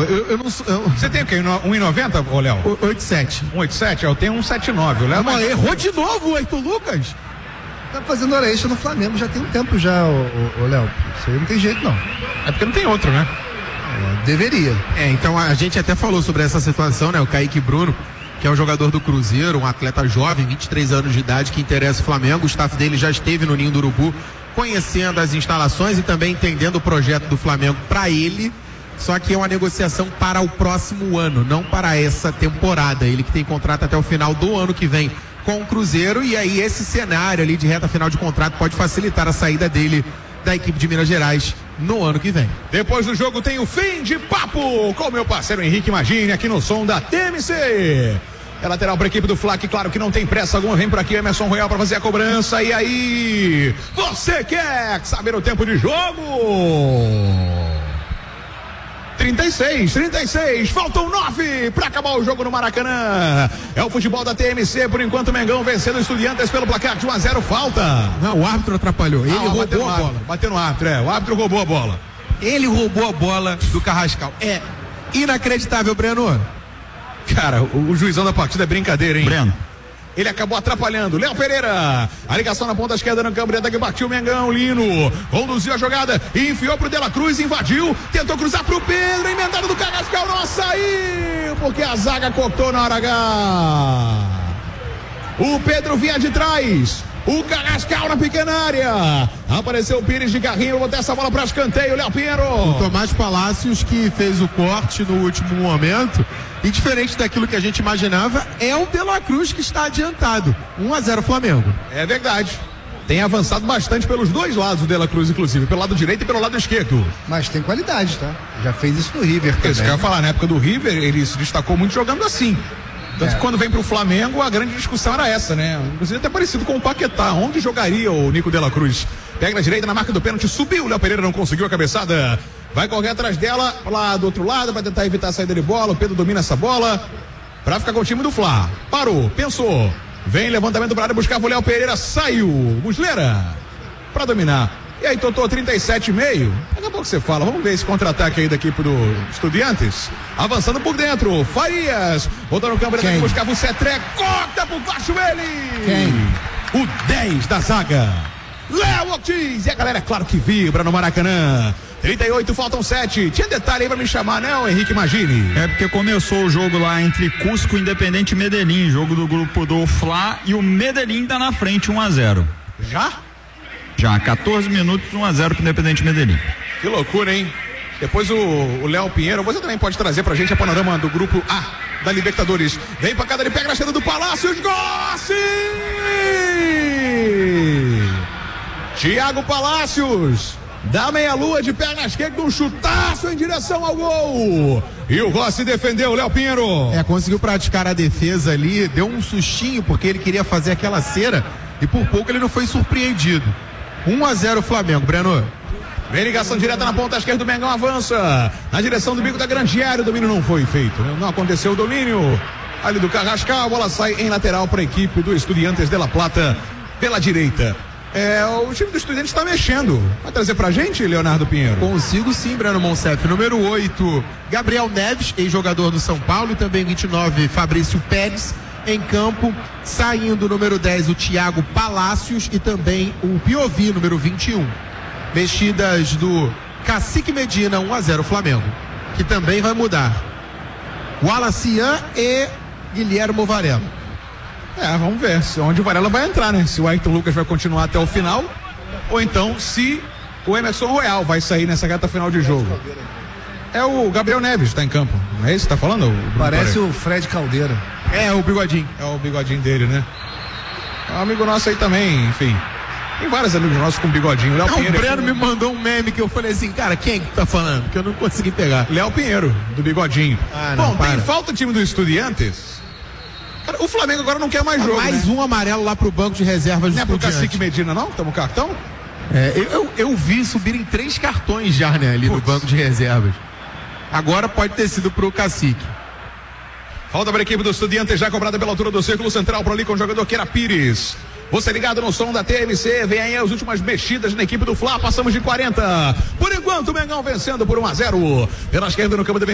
eu não sou. Você tem o quê? 1,90, ô Léo? 1,87. 1,87? Eu tenho 1,79. O Léo errou de novo o Heitor Lucas. Tá fazendo hora extra no Flamengo já tem um tempo já, ô Léo. Isso aí não tem jeito, não. É porque não tem outro, né? Deveria. Então a gente até falou sobre essa situação, né? O Kaique Bruno, que é um jogador do Cruzeiro, um atleta jovem, 23 anos de idade, que interessa o Flamengo. O staff dele já esteve no Ninho do Urubu, conhecendo as instalações e também entendendo o projeto do Flamengo para ele. Só que é uma negociação para o próximo ano, não para essa temporada. Ele que tem contrato até o final do ano que vem com o Cruzeiro, e aí esse cenário ali de reta final de contrato pode facilitar a saída dele da equipe de Minas Gerais no ano que vem. Depois do jogo tem o fim de papo com o meu parceiro Henrique Magini aqui no som da TMC. É lateral para a equipe do Fla, que claro que não tem pressa alguma, vem por aqui Emerson Royal para fazer a cobrança. E aí, você quer saber o tempo de jogo? 36, faltam 9 para acabar o jogo no Maracanã. É o futebol da TMC, por enquanto o Mengão vencendo o Estudiantes pelo placar de 1-0, falta. Não, o árbitro atrapalhou, ele roubou a bola. Bateu no árbitro, o árbitro roubou a bola. Ele roubou a bola do Carrascal. É inacreditável, Breno. Cara, o juizão da partida é brincadeira, hein? Breno. Ele acabou atrapalhando. Léo Pereira. A ligação na ponta esquerda no campo de ataque. Partiu o Mengão. Lino conduziu a jogada. Enfiou pro De La Cruz. Invadiu. Tentou cruzar pro Pedro. Emendado do Carrascal. Não saiu. Porque a zaga cortou na hora H. O Pedro vinha de trás. O Carrascal na pequena área. Apareceu o Pires de carrinho. Botar essa bola para escanteio. Léo Pinheiro. O Tomás Palácios que fez o corte no último momento. E diferente daquilo que a gente imaginava, é o De La Cruz que está adiantado. 1-0 Flamengo. É verdade. Tem avançado bastante pelos dois lados o De La Cruz, inclusive. Pelo lado direito e pelo lado esquerdo. Mas tem qualidade, tá? Já fez isso no River também. Isso que eu ia falar. Na época do River, ele se destacou muito jogando assim. Tanto que quando vem pro Flamengo, a grande discussão era essa, né? Inclusive até parecido com o Paquetá. Onde jogaria o Nico De La Cruz? Pega na direita, na marca do pênalti, subiu. O Léo Pereira não conseguiu a cabeçada. Vai correr atrás dela, lá do outro lado, vai tentar evitar a saída de bola. O Pedro domina essa bola pra ficar com o time do Fla. Parou, pensou. Vem levantamento pra área, buscava o Léo Pereira, saiu. Muslera pra dominar. E aí, Totô, 37,5. Daqui a pouco você fala. Vamos ver esse contra-ataque aí da equipe do Estudiantes. Avançando por dentro. Farias. Voltou no campo, ele buscava o Cetré. Corta por baixo ele. Quem? O 10 da zaga. Léo Ortiz. E a galera, claro que vibra no Maracanã. 38, faltam 7. Tinha detalhe aí pra me chamar, né, o Henrique Magini? É porque começou o jogo lá entre Cusco e Independente Medellín, jogo do grupo do Fla, e o Medellín tá na frente 1-0. Já, 14 minutos, 1-0 pro Independente Medellín. Que loucura, hein? Depois o Léo Pinheiro, você também pode trazer pra gente a panorama do grupo A da Libertadores. Vem pra cá, ele pega na esquerda do Palácios, Gossi! Thiago Palácios dá meia-lua de pé na esquerda, um chutaço em direção ao gol. E o Rossi defendeu, Léo Pinheiro. Conseguiu praticar a defesa ali, deu um sustinho porque ele queria fazer aquela cera e por pouco ele não foi surpreendido. 1-0 Flamengo, Breno. Vem ligação direta na ponta esquerda, do Mengão avança na direção do bico da grande área. O domínio não foi feito, né? Não aconteceu o domínio ali do Carrascal. A bola sai em lateral para a equipe do Estudiantes de La Plata pela direita. O time do Estudiantes está mexendo. Vai trazer pra gente, Leonardo Pinheiro? Consigo sim, Breno Monsef. Número 8, Gabriel Neves, ex-jogador do São Paulo, e também 29, Fabrício Pérez. Em campo, saindo número 10, o Thiago Palácios, e também o Piovi, número 21. Mexidas do Cacique Medina, 1-0 Flamengo, que também vai mudar. Wallacian e Guilhermo Varela. Vamos ver onde o Varela vai entrar, né? Se o Ayrton Lucas vai continuar até o final, ou então se o Emerson Royal vai sair nessa reta final de jogo. É o Gabriel Neves que tá em campo, não é isso que tá falando? Parece o Fred Caldeira. O bigodinho. É o bigodinho dele, né? É um amigo nosso aí também, enfim. Tem vários amigos nossos com bigodinho. Léo Pinheiro. O Breno me mandou um meme que eu falei assim, cara, quem que tá falando? Que eu não consegui pegar. Léo Pinheiro, do bigodinho. Não, tem falta o time do Estudiantes? Cara, o Flamengo agora não quer mais jogo, mais um amarelo lá pro banco de reservas do Estudiantes. Não é pro Cacique Medina, não? Tamo cartão? Eu vi subirem 3 cartões já, né, ali no banco de reservas. Agora pode ter sido pro Cacique. Falta para a equipe do Estudiantes, já cobrada pela altura do círculo central, para ali com o jogador que era Pires. Você ligado no som da TMC, vem aí as últimas mexidas na equipe do Fla, passamos de 40. Por enquanto, o Mengão vencendo por 1-0. Pela esquerda no campo de